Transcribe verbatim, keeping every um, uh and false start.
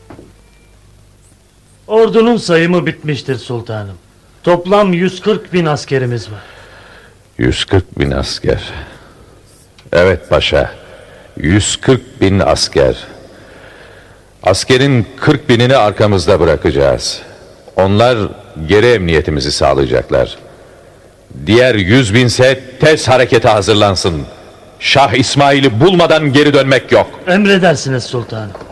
Ordunun sayımı bitmiştir sultanım. Toplam yüz kırk bin askerimiz var. Yüz kırk bin asker. Evet paşa, yüz kırk bin asker. Askerin kırk binini arkamızda bırakacağız. Onlar geri emniyetimizi sağlayacaklar. Diğer yüz binse tez harekete hazırlansın. Şah İsmail'i bulmadan geri dönmek yok. Emredersiniz sultanım.